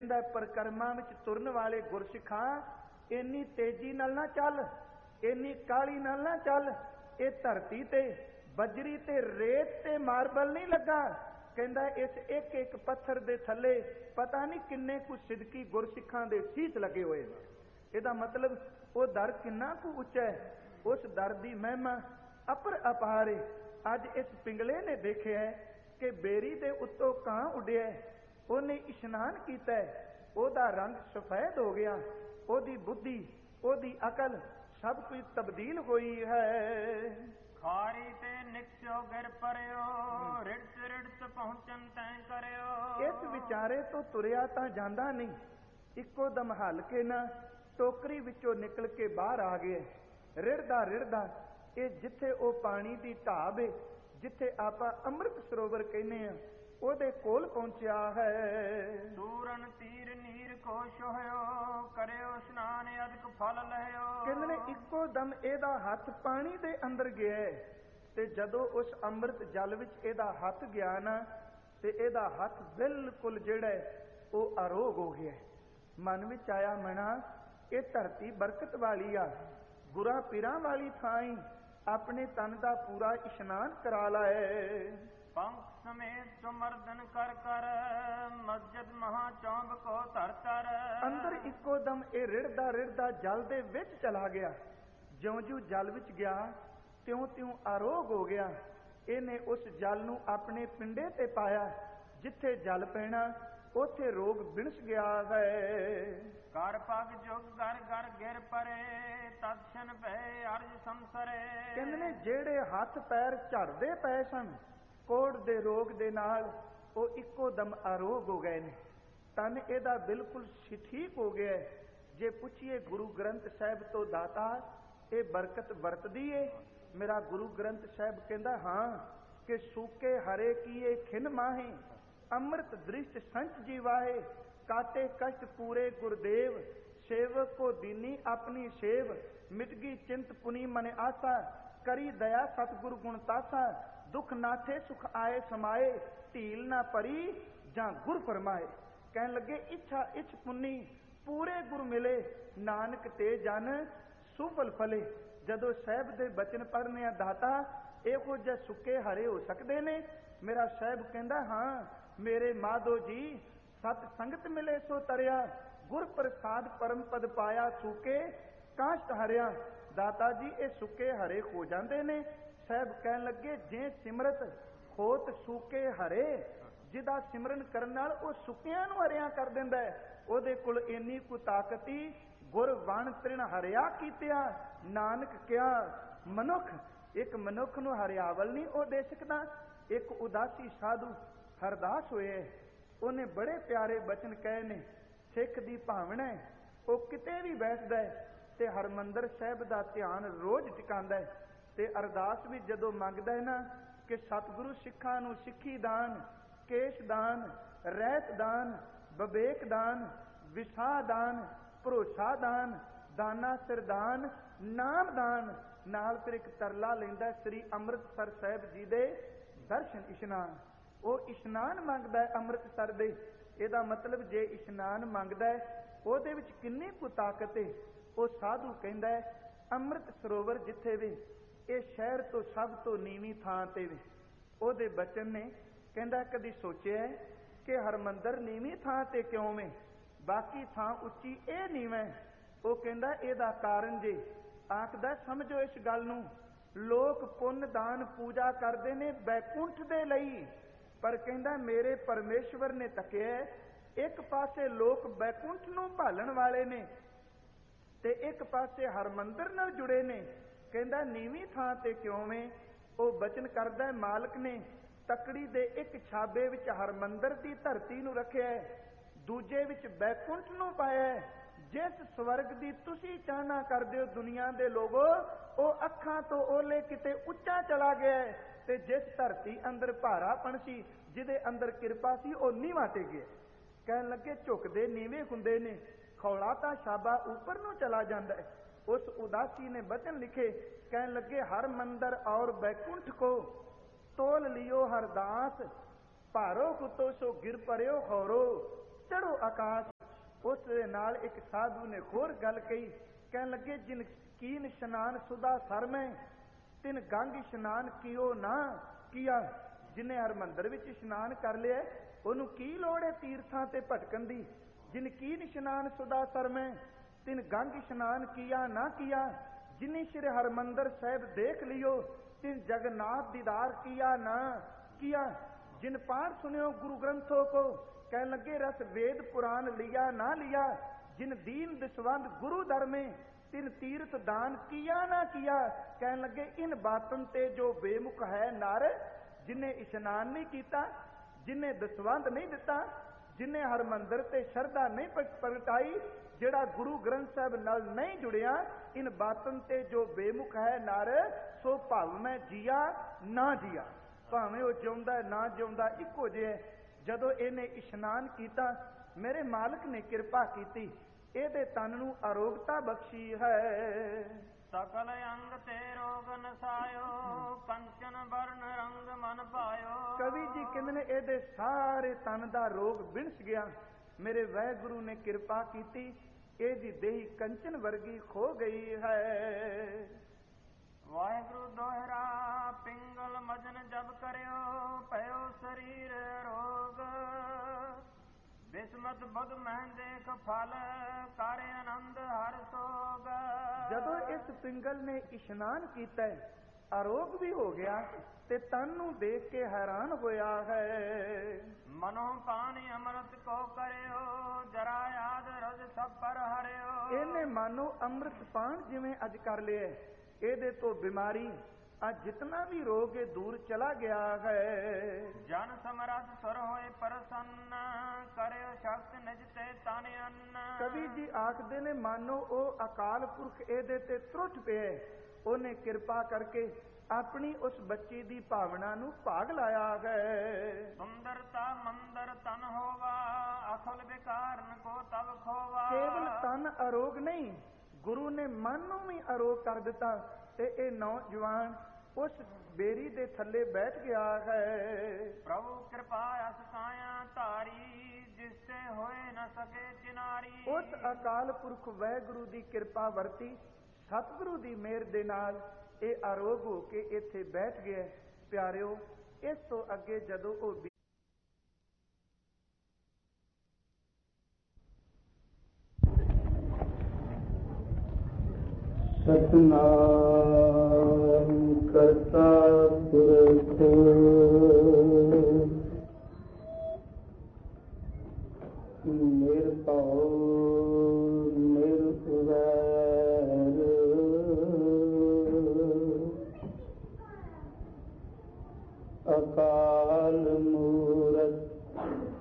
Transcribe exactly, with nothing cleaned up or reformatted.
परिक्रमा विच तुरन वाले गुरसिखां इन्नी तेजी नाल ना चल, इन्नी काली नाल ना चल। ये धरती ते बजरी ते रेत ते मार्बल नहीं लगा, कहंदा इस एक एक पत्थर दे थले पता नहीं किन्ने कुछ सिदकी गुरसिखां दे सीस लगे हुए हैं। इहदा मतलब वो दर किन्ना कु उच्चा है, उस दर दी महिमा अपर अपार है। अज इस पिंगले ने देखिया है कि बेरी दे उत्तों कां उड्डिया, उन्हें इशनान किया, ओदा रंग सफेद हो गया, ओदी बुद्धि ओदी अकल सब कुछ तब्दील हुई है। खारी ते निक्स्यो गिर परयो, रिड़त रिड़त पहुंचन तैं करयो। इस विचारे तो तुरिया तां जांदा नहीं, इक्को दम हल के ना टोकरी विचों निकल के बाहर आ गए। रिड़दा रिड़दा ये जिथे ओ पानी दी ढाब है, जिथे आपां अमृत सरोवर कहने आ, ओदे कोल पहुंचा है। सूरन तीर नीर खोश होयो, करयो स्नान अदक फल लहयो। कहने इक्को दम एदा हथ पानी दे अंदर गया, ते जदों उस अमृत जल विच एदा हथ गया ना, ते एदा हथ बिल्कुल जिहड़ा ओ अरोग हो गया। मन विच आया, मना ये धरती बरकत वाली आ, गुरा पीरां वाली थाई अपने तन का पूरा इशनान करा लाए। पंख समेत सुमर्दन कर कर, मस्जिद महाचौंब को धर कर। अंदर इको दम ए रिड़दा रिड़दा जल दे विच चला गया। ज्यों ज्यों जल विच गया त्यों त्यों आरोग हो गया। इन्हें उस जल नूं अपने पिंडे ते पाया, जिथे जल पैना उथे रोग बिनस गया है। कर पग जुग घर घर गिर परे, तत्क्षण पे अर्ज संसरे। कहने जेड़े हाथ पैर झड़दे पए सन कोड़ दे रोग दे नाल, वो इको दम आरोग हो गए ने। तन एदा बिल्कुल ठीक हो गया। जे पुछिए गुरु ग्रंथ साहिब तो दाता ये बरकत वरतदी है? मेरा गुरु ग्रंथ साहिब कहंदा हाँ, कि सूके हरे किए खिन माहे, अमृत दृष्ट संच जीवाहे, काटे कष्ट पूरे गुरुदेव, सेवक को दीनी अपनी सेव, मिटगी चिंत पुनी मन आसा, करी दया सतगुरु गुण तासा, दुख नाथे सुख आए समाए, ढील ना परी जां गुर फरमाए। कहन लगे इच्छा इच्छ पुन्नी पूरे गुरु मिले, नानक ते जन सुफल फले। जदों साहिब दे बचन पढ़ने दाता इहो जिहे सुके हरे हो सकते ने? मेरा साहिब कहंदा हाँ, मेरे माधो जी सत संगत मिले सो तरिया, गुर प्रसाद परम पद पाया सूके काश्त हरिया। दाता जी ये सुके हरे हो जाते ने। साहब कहन लगे जे सिमरत होत सूके हरे, जिदा सिमरन करन नाल ओ सुकियां नूं हरिया कर दिंदा है, ओदे कोल इन्नी कु ताकती गुर वण तृण हरिया कीतिया। नानक क्या मनुख एक मनुख नूं हरियावल नहीं ओ दे सकदा। एक उदासी साधु हरदास होए, उन्हें बड़े प्यारे बचन कहे ने। सिख दी भावना है, वो किते भी बैठदा है ते हरमंदर साहिब दा ध्यान रोज टिकांदा है, ते अरदास भी जदों मंगदा है ना कि सतगुरु सिखां नूं सिੱਖੀ दान, केश दान, रहत दान, विवेक दान, विसाह दान, भरोसा दान, दाना सिरदान, नाम दान। नाल फिर एक तरला लैंदा श्री अमृतसर साहिब जी दे दर्शन इशनान। वो इशनान मंगदा है अमृतसर दे। ਇਹਦਾ मतलब जे इशनान मंगदा है ਉਹਦੇ ਵਿੱਚ किन्नी ਕੁ ताकत है। वो साधु कहंदा है अमृत सरोवर जिथे वे ये शहर तो सब तो नीवी थां ते वे। ਉਹਦੇ बचन ने कहंदा कदी सोचिया है कि हरमंदर नीवी थां ते क्यों वे, बाकी थां उच्ची ਇਹ नीवा है? वो कहंदा ਇਹਦਾ कारण जे आखदा समझो इस गल नूं, लोक पुण्य दान पूजा करते ने बैकुंठ दे लई, पर कहंदा मेरे परमेश्वर ने तकिया एक पासे लोक बैकुंठ नूं भालण वाले ने ते एक पासे हरमंदर नाल जुड़े ने। कहंदा नीवी थां ते क्यों वे? वो बचन करदा मालक ने तकड़ी दे एक छाबे विच हरमंदर दी धरती नूं रखिया, दूजे विच बैकुंठ नूं पाया। जिस स्वर्ग दी तुसी चाहना करदे हो दुनिया दे लोगो, वो अखां तो ओले किते उच्चा चला गया है, ते जिस धरती अंदर भारापन सी, जिदे अंदर कृपा सी, वो नीवा ते गया। कहन लगे झुकदे नीवे हुंदे ने, खौला तां शाबा ऊपर नूं चला जांदा है। उस उदासी ने बचन लिखे, कहन लगे हर मंदिर और बैकुंठ को तोल लियो हरदास, भारो कुतो सो गिर परयो खौरो, चढ़ो आकाश। ਉਸ ਦੇ ਨਾਲ ਇੱਕ ਸਾਧੂ ਨੇ ਹੋਰ ਗੱਲ ਕਹੀ, ਕਹਿਣ ਲੱਗੇ ਜਿਨ ਕੀਨ ਇਸ਼ਨਾਨ ਸੁਦਾ ਸਰ ਮੈਂ ਤਿਨ ਗੰਗ ਇਸ਼ਨਾਨ ਕੀਓ ਨਾ ਕੀਆ। ਜਿਹਨੇ ਹਰਮੰਦਰ ਵਿੱਚ ਇਸ਼ਨਾਨ ਕਰ ਲਿਆ ਉਹਨੂੰ ਕੀ ਲੋੜ ਹੈ ਤੀਰਥਾਂ ਤੇ ਭਟਕਣ ਦੀ। ਜਿਨ ਕੀਨ ਇਸ਼ਨਾਨ ਸੁਦਾ ਸਰ ਮੈਂ ਤਿਨ ਗੰਗ ਇਸ਼ਨਾਨ ਕੀਆ ਨਾ ਕੀਆ। ਜਿਨੇ ਸ਼੍ਰੀ ਹਰਮੰਦਰ ਸਾਹਿਬ ਦੇਖ ਲਿਓ ਤਿਨ ਜਗन्नाथ दीदार किया ना किया। जिन पाठ सुनियो गुरु ग्रंथों को, कहने लगे रस वेद पुराण लिया ना लिया। जिन दीन दसवंद गुरु धर में तिन तीर्थ दान किया ना किया। कहने लगे इन बातन ते जो बेमुख है नर, जिन्हें इशनान नहीं किया, जिन्हें दसवंद नहीं दिता, जिन्हें हरमंदर ते शरधा नहीं प्रगटाई, ਜਿਹੜਾ ਗੁਰੂ ਗ੍ਰੰਥ ਸਾਹਿਬ ਨਾਲ ਨਹੀਂ ਜੁੜਿਆ, ਇਨ ਬਾਤਨ ਤੇ ਜੋ ਬੇਮੁਖ ਹੈ ਨਰ ਸੋ ਭਵ ਮੈਂ ਜੀਆ ਨਾ ਜੀਆ। ਭਾਵੇਂ ਉਹ ਜਿਉਂਦਾ ਨਾ ਜਿਉਂਦਾ ਇੱਕੋ ਜਿਹਾ। ਜਦੋਂ ਇਹਨੇ ਇਸ਼ਨਾਨ ਕੀਤਾ ਮੇਰੇ ਮਾਲਕ ਨੇ ਕਿਰਪਾ ਕੀਤੀ, ਇਹਦੇ ਤਨ ਨੂੰ ਅਰੋਗਤਾ ਬਖਸ਼ੀ ਹੈ। ਸਕਲ ਅੰਗ ਤੇ ਰੋਗ ਨਸਾਇਓ, ਕੰਚਨ ਵਰਨ ਰੰਗ ਮਨ ਪਾਇਓ। ਕਵੀ ਜੀ ਕਹਿੰਦੇ ਨੇ ਇਹਦੇ ਸਾਰੇ ਤਨ ਦਾ ਰੋਗ ਬਿਨਸ ਗਿਆ। ਮੇਰੇ ਵਾਹਿਗੁਰੂ ਨੇ ਕਿਰਪਾ ਕੀਤੀ, ਇਹਦੀ ਦੇਹੀ ਕੰਚਨ ਵਰਗੀ ਹੋ ਗਈ ਹੈ। ਵਾਹਿਗੁਰੂ ਦੋਹਰਾ ਪਿੰਗਲ ਮਜਨ ਜਬ ਕਰਿਓ, ਭਇਓ ਸਰੀਰ ਰੋਗ। ਬਿਸਮਤ ਬੁਧ ਮਹਿ ਦੇਖ ਫਲ, ਕਰ ਆਨੰਦ ਹਰ ਸੋਗ। ਜਦੋਂ ਇਸ ਪਿੰਗਲ ਨੇ ਇਸ਼ਨਾਨ ਕੀਤਾ ਅਰੋਗ ਵੀ ਹੋ ਗਿਆ ਤੇ ਤਨ ਨੂੰ ਦੇਖ ਕੇ ਹੈਰਾਨ ਹੋਇਆ ਹੈ। ਮਨੋ ਪਾਣੀ ਅੰਮ੍ਰਿਤ ਕੋ ਕਰਿਓ, ਜਰਾ ਯਾਦ ਰਜ ਸਭ ਪਰ ਹਰਿਓ। ਇਹਨੇ ਮਾਨੋ ਅੰਮ੍ਰਿਤ ਪਾਣ ਜਿਵੇਂ ਅੱਜ ਕਰ ਲਿਆ, ਇਹਦੇ ਤੋਂ ਬਿਮਾਰੀ ਅੱਜ ਜਿਤਨਾ ਵੀ ਰੋਗ ਹੈ ਦੂਰ ਚਲਾ ਗਿਆ ਹੈ। ਜਨ ਸਮਰਥ ਸੁਰ ਹੋਏ ਪ੍ਰਸੰਨ, ਕਰਿਓ ਸ਼ਕਤ ਨਿਜ ਤੇ ਤਨ ਅੰਨ। ਕਵੀ ਜੀ ਆਖਦੇ ਨੇ ਮਾਨੋ ਉਹ ਅਕਾਲ ਪੁਰਖ ਇਹਦੇ ਤੇ ਤਰੁੱਠ ਪਿਆ, ਉਹਨੇ ਕਿਰਪਾ ਕਰਕੇ ਆਪਣੀ ਉਸ ਬੱਚੀ ਦੀ ਭਾਵਨਾ ਨੂੰ ਭਾਗ ਲਾਇਆ ਹੈ। ਸੁੰਦਰਤਾ ਮੰਦਰ ਤਨ ਹੋਵਾ, ਅਖਲ ਵਿਕਾਰਨ ਕੋ ਤਬ ਖੋਵਾ। ਕੇਵਲ ਤਨ ਅਰੋਗ ਨਹੀਂ, ਗੁਰੂ ਨੇ ਮਨ ਨੂੰ ਵੀ ਅਰੋਗ ਕਰ ਦਿੱਤਾ ਤੇ ਇਹ ਨੌਜਵਾਨ ਉਸ ਬੇਰੀ ਦੇ ਥੱਲੇ ਬੈਠ ਗਿਆ ਹੈ। ਪ੍ਰਭੂ ਕਿਰਪਾ ਅਸ ਕਾਇਆ ਧਾਰੀ, ਜਿਸ ਤੇ ਹੋਏ ਨ ਸਕੇ ਚਿਨਾਰੀ। ਉਸ ਅਕਾਲ ਪੁਰਖ ਵਾਹਿਗੁਰੂ ਦੀ ਕਿਰਪਾ ਵਰਤੀ, ਸਤਿਗੁਰੂ ਦੀ ਮਿਹਰ ਦੇ ਨਾਲ ਇਹ ਅਰੋਗ ਹੋ ਕੇ ਇੱਥੇ ਬੈਠ ਗਿਆ। ਪਿਆਰਿਓ, ਇਸ ਤੋਂ ਅੱਗੇ ਜਦੋਂ ਉਹ ਸਤਨਾਮ ਕਰਤਾ ਪੁਰਖ ਨਿਰਭਉ ਨਿਰਵੈਰ ਅਕਾਲ ਮੂਰਤ